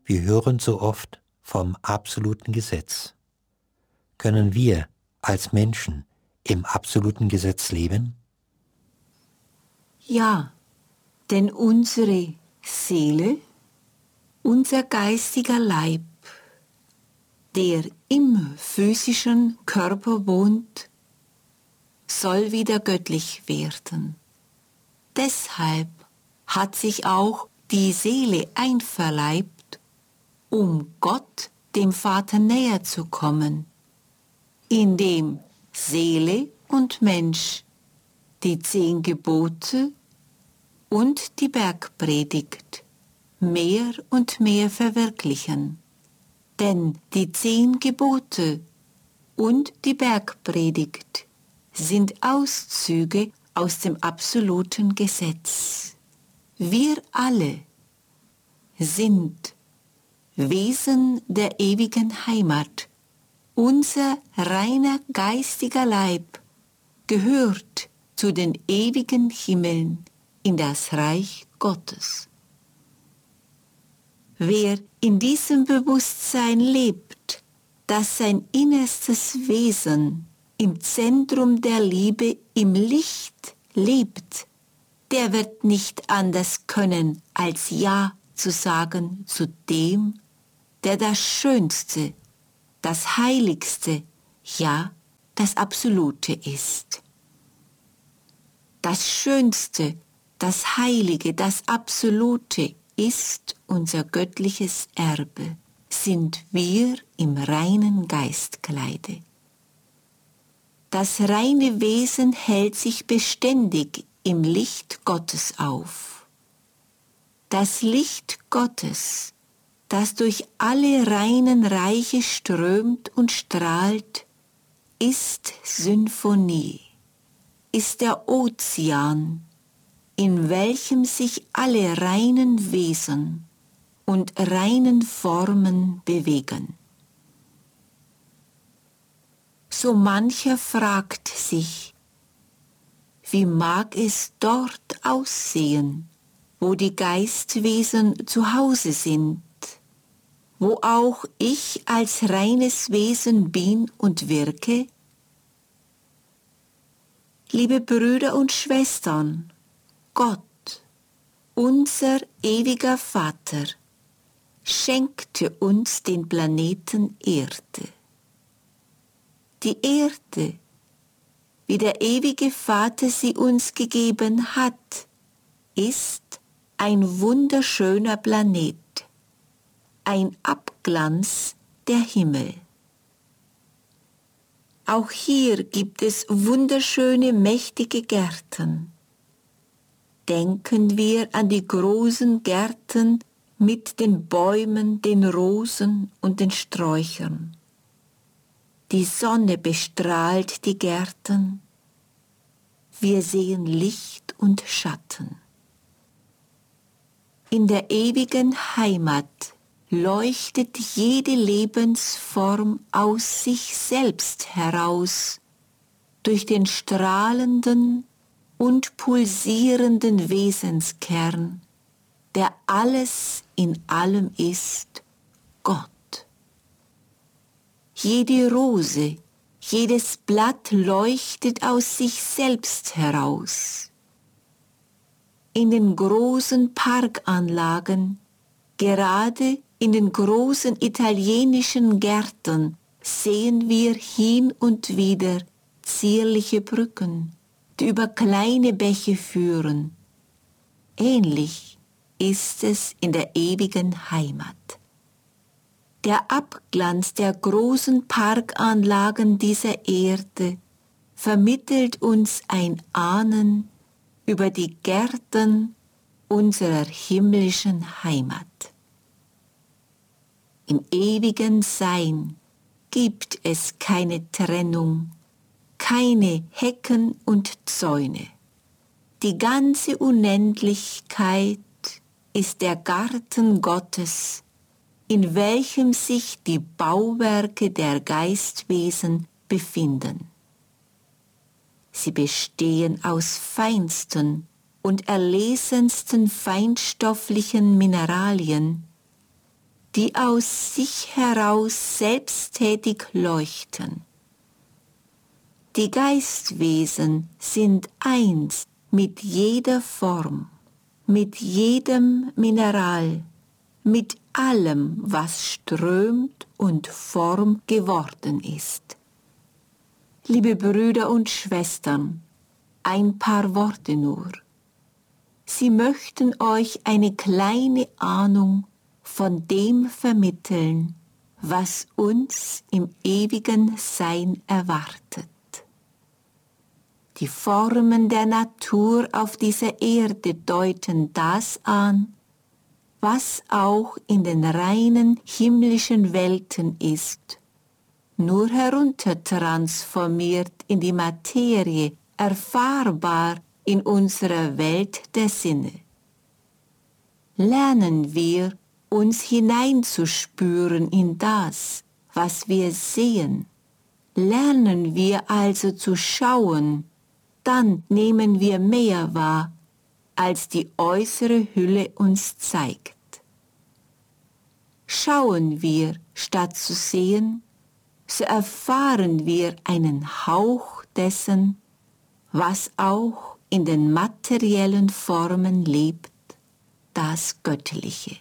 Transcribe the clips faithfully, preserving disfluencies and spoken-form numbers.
Wir hören so oft vom absoluten Gesetz. Können wir als Menschen im absoluten Gesetz leben? Ja, denn unsere Seele, unser geistiger Leib, der im physischen Körper wohnt, soll wieder göttlich werden. Deshalb hat sich auch die Seele einverleibt, um Gott, dem Vater, näher zu kommen, indem Seele und Mensch die zehn Gebote und die Bergpredigt mehr und mehr verwirklichen. Denn die zehn Gebote und die Bergpredigt sind Auszüge aus dem absoluten Gesetz. Wir alle sind Wesen der ewigen Heimat. Unser reiner geistiger Leib gehört zu den ewigen Himmeln in das Reich Gottes. Wer in diesem Bewusstsein lebt, dass sein innerstes Wesen im Zentrum der Liebe im Licht lebt, der wird nicht anders können, als Ja zu sagen zu dem, der das Schönste, das Heiligste, ja, das Absolute ist. Das Schönste, das Heilige, das Absolute ist unser göttliches Erbe, sind wir im reinen Geistkleide. Das reine Wesen hält sich beständig im Licht Gottes auf. Das Licht Gottes, das durch alle reinen Reiche strömt und strahlt, ist Symphonie, ist der Ozean, in welchem sich alle reinen Wesen und reinen Formen bewegen. So mancher fragt sich, wie mag es dort aussehen, wo die Geistwesen zu Hause sind, wo auch ich als reines Wesen bin und wirke? Liebe Brüder und Schwestern, Gott, unser ewiger Vater, schenkte uns den Planeten Erde. Die Erde, wie der ewige Vater sie uns gegeben hat, ist ein wunderschöner Planet, ein Abglanz der Himmel. Auch hier gibt es wunderschöne, mächtige Gärten. Denken wir an die großen Gärten mit den Bäumen, den Rosen und den Sträuchern. Die Sonne bestrahlt die Gärten. Wir sehen Licht und Schatten. In der ewigen Heimat leuchtet jede Lebensform aus sich selbst heraus, durch den strahlenden und pulsierenden Wesenskern, der alles in allem ist, Gott. Jede Rose, jedes Blatt leuchtet aus sich selbst heraus. In den großen Parkanlagen, gerade in den großen italienischen Gärten, sehen wir hin und wieder zierliche Brücken, die über kleine Bäche führen. Ähnlich ist es in der ewigen Heimat. Der Abglanz der großen Parkanlagen dieser Erde vermittelt uns ein Ahnen über die Gärten unserer himmlischen Heimat. Im ewigen Sein gibt es keine Trennung, keine Hecken und Zäune. Die ganze Unendlichkeit ist der Garten Gottes, in welchem sich die Bauwerke der Geistwesen befinden. Sie bestehen aus feinsten und erlesensten feinstofflichen Mineralien, die aus sich heraus selbsttätig leuchten. Die Geistwesen sind eins mit jeder Form, mit jedem Mineral, mit allem, was strömt und Form geworden ist. Liebe Brüder und Schwestern, ein paar Worte nur. Sie möchten euch eine kleine Ahnung von dem vermitteln, was uns im ewigen Sein erwartet. Die Formen der Natur auf dieser Erde deuten das an, was auch in den reinen himmlischen Welten ist, nur heruntertransformiert in die Materie, erfahrbar in unserer Welt der Sinne. Lernen wir, uns hineinzuspüren in das, was wir sehen. Lernen wir also zu schauen, dann nehmen wir mehr wahr, als die äußere Hülle uns zeigt. Schauen wir, statt zu sehen, so erfahren wir einen Hauch dessen, was auch in den materiellen Formen lebt, das Göttliche.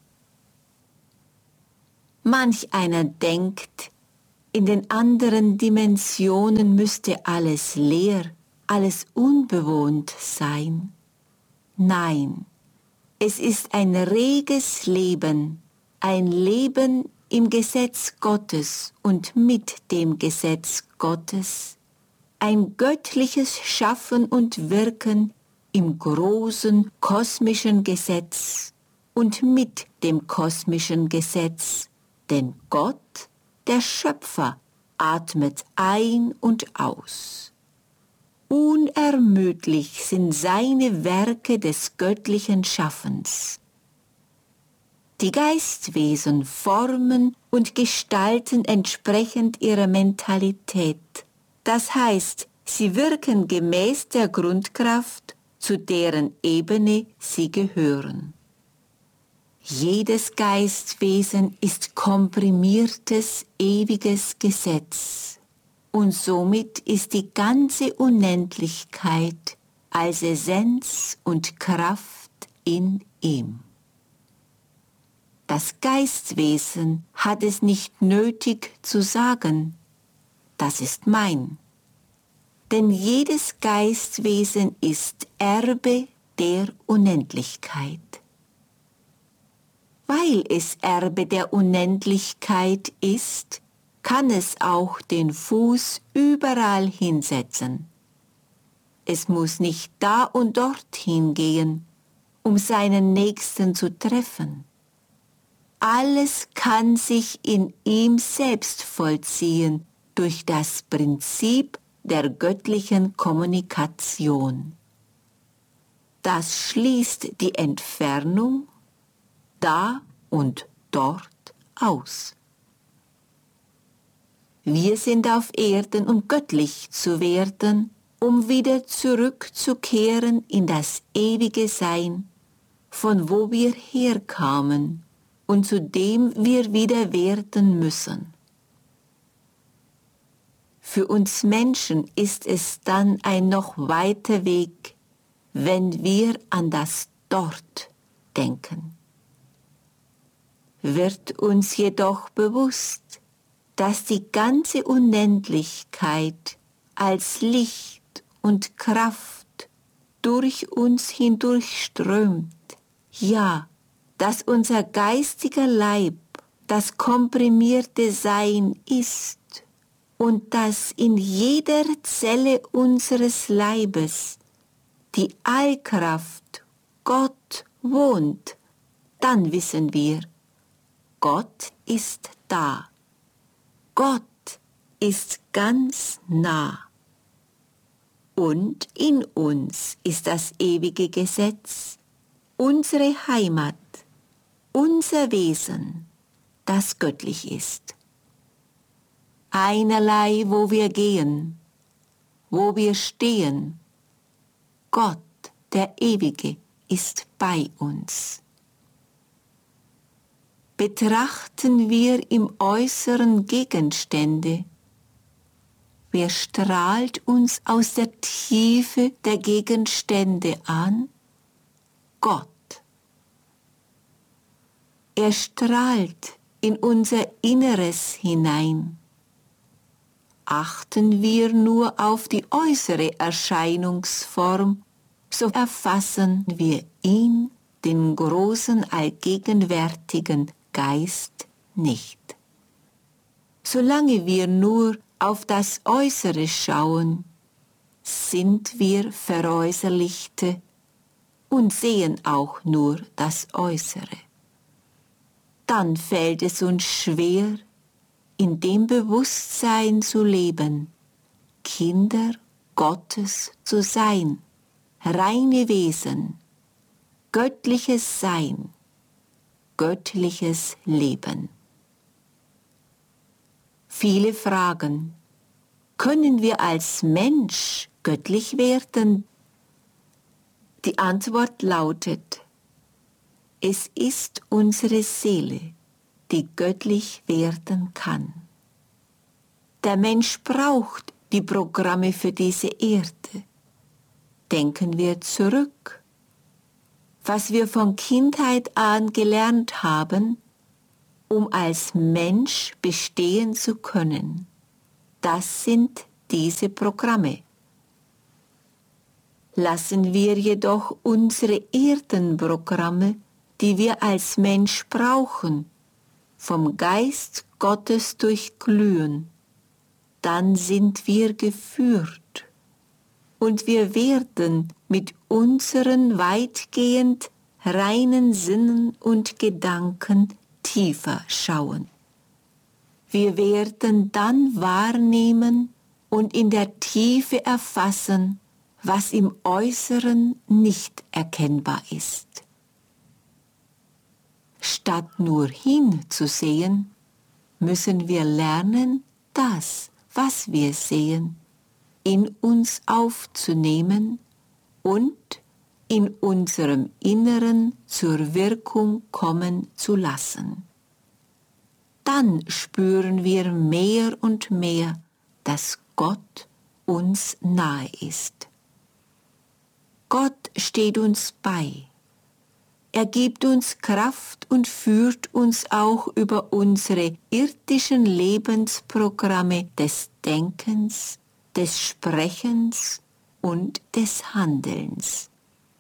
Manch einer denkt, in den anderen Dimensionen müsste alles leer, alles unbewohnt sein. Nein, es ist ein reges Leben, ein Leben im Gesetz Gottes und mit dem Gesetz Gottes, ein göttliches Schaffen und Wirken im großen kosmischen Gesetz und mit dem kosmischen Gesetz, denn Gott, der Schöpfer, atmet ein und aus. Unermüdlich sind seine Werke des göttlichen Schaffens. Die Geistwesen formen und gestalten entsprechend ihrer Mentalität. Das heißt, sie wirken gemäß der Grundkraft, zu deren Ebene sie gehören. Jedes Geistwesen ist komprimiertes, ewiges Gesetz. Und somit ist die ganze Unendlichkeit als Essenz und Kraft in ihm. Das Geistwesen hat es nicht nötig zu sagen, das ist mein. Denn jedes Geistwesen ist Erbe der Unendlichkeit. Weil es Erbe der Unendlichkeit ist, kann es auch den Fuß überall hinsetzen. Es muss nicht da und dort hingehen, um seinen Nächsten zu treffen. Alles kann sich in ihm selbst vollziehen durch das Prinzip der göttlichen Kommunikation. Das schließt die Entfernung da und dort aus. Wir sind auf Erden, um göttlich zu werden, um wieder zurückzukehren in das ewige Sein, von wo wir herkamen und zu dem wir wieder werden müssen. Für uns Menschen ist es dann ein noch weiter Weg, wenn wir an das Dort denken. Wird uns jedoch bewusst, dass die ganze Unendlichkeit als Licht und Kraft durch uns hindurchströmt, ja, dass unser geistiger Leib das komprimierte Sein ist und dass in jeder Zelle unseres Leibes die Allkraft Gott wohnt, dann wissen wir, Gott ist da. Gott ist ganz nah. Und in uns ist das ewige Gesetz, unsere Heimat, unser Wesen, das göttlich ist. Einerlei, wo wir gehen, wo wir stehen, Gott, der Ewige, ist bei uns. betrachten wir im Äußeren Gegenstände. Wer strahlt uns aus der Tiefe der Gegenstände an? Gott. Er strahlt in unser Inneres hinein. Achten wir nur auf die äußere Erscheinungsform, so erfassen wir ihn, den großen allgegenwärtigen Geist, nicht. Solange wir nur auf das Äußere schauen, sind wir Veräußerlichte und sehen auch nur das Äußere. Dann fällt es uns schwer, in dem Bewusstsein zu leben, Kinder Gottes zu sein, reine Wesen, göttliches Sein, göttliches Leben. Viele fragen, können wir als Mensch göttlich werden? Die Antwort lautet, es ist unsere Seele, die göttlich werden kann. Der Mensch braucht die Programme für diese Erde. Denken wir zurück. Was wir von Kindheit an gelernt haben, um als Mensch bestehen zu können, das sind diese Programme. Lassen wir jedoch unsere Erdenprogramme, die wir als Mensch brauchen, vom Geist Gottes durchglühen, dann sind wir geführt und wir werden mit unseren weitgehend reinen Sinnen und Gedanken tiefer schauen. Wir werden dann wahrnehmen und in der Tiefe erfassen, was im Äußeren nicht erkennbar ist. Statt nur hinzusehen, müssen wir lernen, das, was wir sehen, in uns aufzunehmen und in unserem Inneren zur Wirkung kommen zu lassen. Dann spüren wir mehr und mehr, dass Gott uns nahe ist. Gott steht uns bei. Er gibt uns Kraft und führt uns auch über unsere irdischen Lebensprogramme des Denkens, des Sprechens und des Handelns.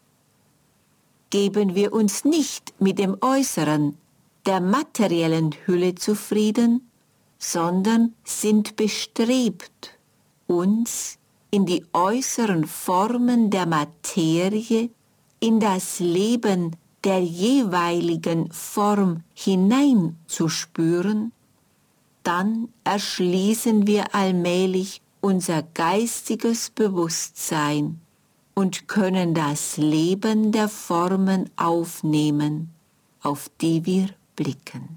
Geben wir uns nicht mit dem Äußeren, der materiellen Hülle zufrieden, sondern sind bestrebt, uns in die äußeren Formen der Materie, in das Leben der jeweiligen Form hineinzuspüren, dann erschließen wir allmählich unser geistiges Bewusstsein und können das Leben der Formen aufnehmen, auf die wir blicken.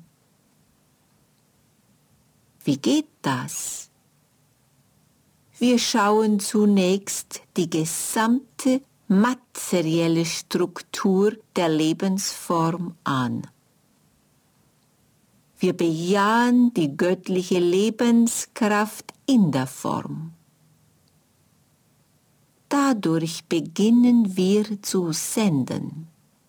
Wie geht das? Wir schauen zunächst die gesamte materielle Struktur der Lebensform an. Wir bejahen die göttliche Lebenskraft in der Form. Dadurch beginnen wir zu senden.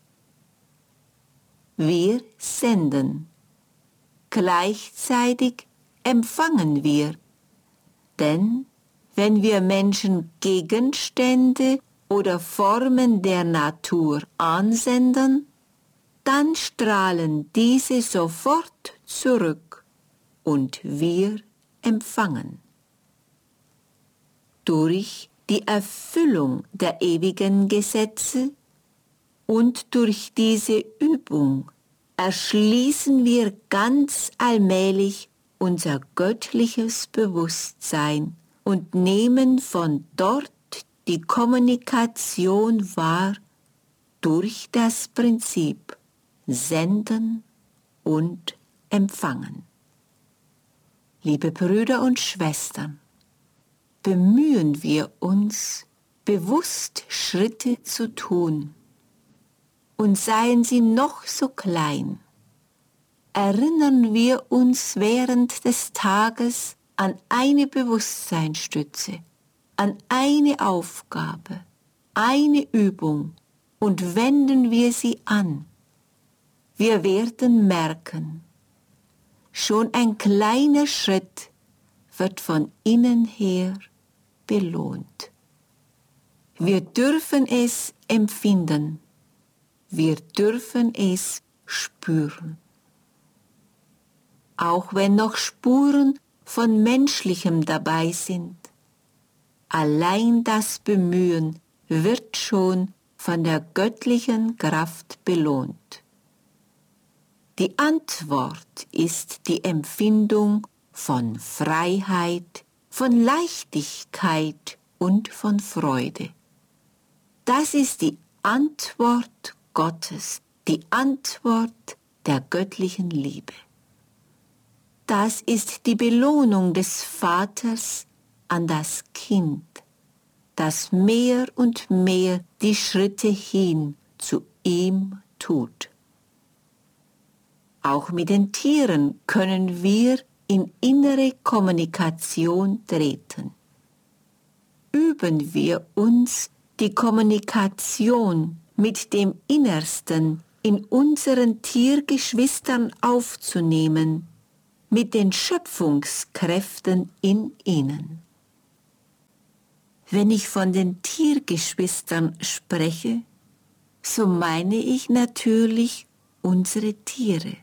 Wir senden. Gleichzeitig empfangen wir. Denn wenn wir Menschen Gegenstände oder Formen der Natur ansenden, dann strahlen diese sofort zurück und wir empfangen. Durch die Erfüllung der ewigen Gesetze und durch diese Übung erschließen wir ganz allmählich unser göttliches Bewusstsein und nehmen von dort die Kommunikation wahr durch das Prinzip Senden und Empfangen. Liebe Brüder und Schwestern, bemühen wir uns, bewusst Schritte zu tun, und seien sie noch so klein. erinnern wir uns während des Tages an eine Bewusstseinsstütze, an eine Aufgabe, eine Übung und wenden wir sie an. Wir werden merken, schon ein kleiner Schritt wird von innen her belohnt. Wir dürfen es empfinden, wir dürfen es spüren. Auch wenn noch Spuren von Menschlichem dabei sind, allein das Bemühen wird schon von der göttlichen Kraft belohnt. Die Antwort ist die Empfindung von Freiheit, von Leichtigkeit und von Freude. Das ist die Antwort Gottes, die Antwort der göttlichen Liebe. Das ist die Belohnung des Vaters an das Kind, das mehr und mehr die Schritte hin zu ihm tut. Auch mit den Tieren können wir in innere Kommunikation treten. Üben wir uns die Kommunikation mit dem Innersten in unseren Tiergeschwistern aufzunehmen, mit den Schöpfungskräften in ihnen. Wenn ich von den Tiergeschwistern spreche, so meine ich natürlich unsere Tiere.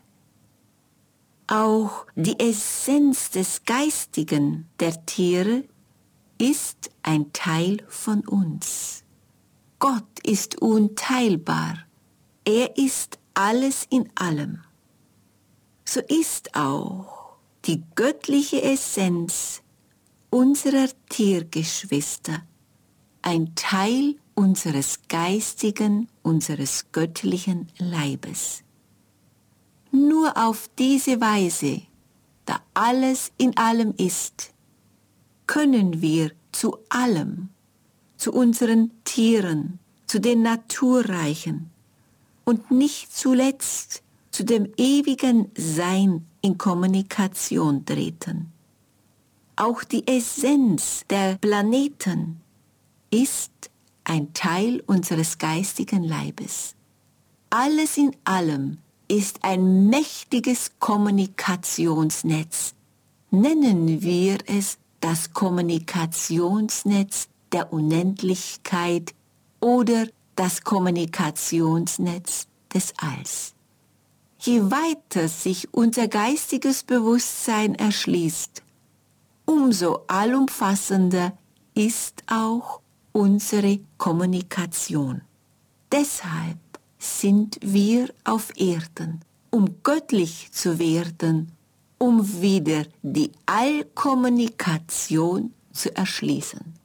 Auch die Essenz des Geistigen der Tiere ist ein Teil von uns. Gott ist unteilbar. Er ist alles in allem. So ist auch die göttliche Essenz unserer Tiergeschwister ein Teil unseres geistigen, unseres göttlichen Leibes. Nur auf diese Weise, da alles in allem ist, können wir zu allem, zu unseren Tieren, zu den Naturreichen und nicht zuletzt zu dem ewigen Sein in Kommunikation treten. Auch die Essenz der Planeten ist ein Teil unseres geistigen Leibes. Alles in allem ist ein mächtiges Kommunikationsnetz. Nennen wir es das Kommunikationsnetz der Unendlichkeit oder das Kommunikationsnetz des Alls. Je weiter sich unser geistiges Bewusstsein erschließt, umso allumfassender ist auch unsere Kommunikation. Deshalb sind wir auf Erden, um göttlich zu werden, um wieder die Allkommunikation zu erschließen.